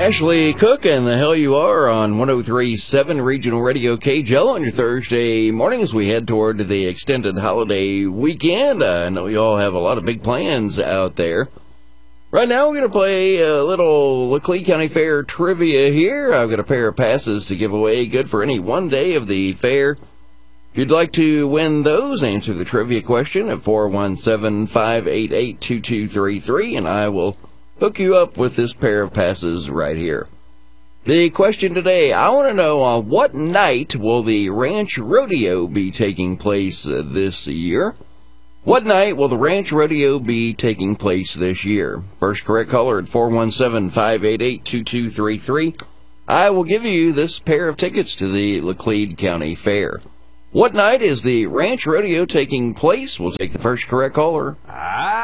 Ashley Cook and the Hell You Are on 103.7 Regional Radio KJL on your Thursday morning as we head toward the extended holiday weekend. I know you all have a lot of big plans out there. Right now we're going to play a little Laclede County Fair trivia here. I've got a pair of passes to give away, good for any one day of the fair. If you'd like to win those, answer the trivia question at 417-588-2233, and I will hook you up with this pair of passes right here. The question today, I want to know on what night will the Ranch Rodeo be taking place this year? What night will the Ranch Rodeo be taking place this year? First correct caller at 417-588-2233. I will give you this pair of tickets to the Laclede County Fair. What night is the Ranch Rodeo taking place? We'll take the first correct caller.